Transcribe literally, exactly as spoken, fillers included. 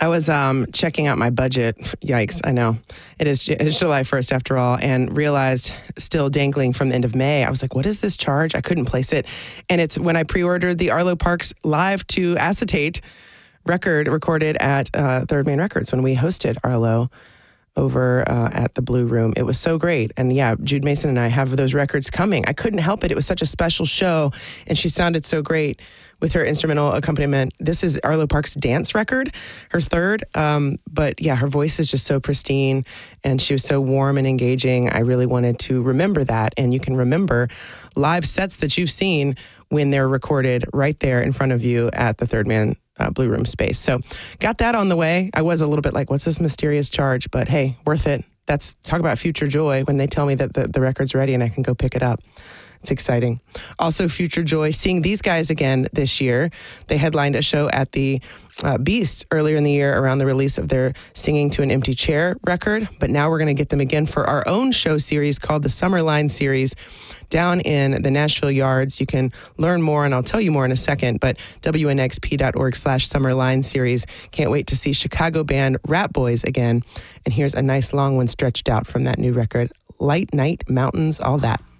I was um, checking out my budget. Yikes, I know. It is it's July first after all, and realized still dangling from the end of May. I was like, what is this charge? I couldn't place it. And it's when I pre-ordered the Arlo Parks Live to Acetate record recorded at uh, Third Man Records when we hosted Arlo over uh, at the Blue Room. It was so great. And yeah, Jude Mason and I have those records coming. I couldn't help it. It was such a special show, and she sounded so great with her instrumental accompaniment. This is Arlo Parks' dance record, her third. Um, but yeah, her voice is just so pristine, and she was so warm and engaging. I really wanted to remember that. And you can remember live sets that you've seen when they're recorded right there in front of you at the Third Man uh, Blue Room space. So got that on the way. I was a little bit like, what's this mysterious charge? But hey, worth it. That's talk about future joy when they tell me that the, the record's ready and I can go pick it up. It's exciting. Also, future joy, seeing these guys again this year. They headlined a show at the uh, Beast earlier in the year around the release of their Singing to an Empty Chair record. But now we're going to get them again for our own show series called the Summerline Series down in the Nashville Yards. You can learn more, and I'll tell you more in a second, but W N X P dot org slash Summerline Series. Can't wait to see Chicago band Rat Boys again. And here's a nice long one stretched out from that new record, Light Night, Mountains, All That.